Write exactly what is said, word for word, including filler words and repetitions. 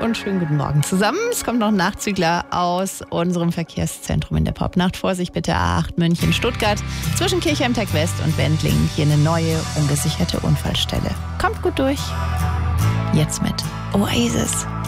und schönen guten Morgen zusammen. Es kommt noch ein Nachzügler aus unserem Verkehrszentrum in der Popnacht. Vorsicht bitte, A acht München, Stuttgart. Zwischen Kirchheimtag West und Wendlingen hier eine neue, ungesicherte Unfallstelle. Kommt gut durch. Jetzt mit Oasis.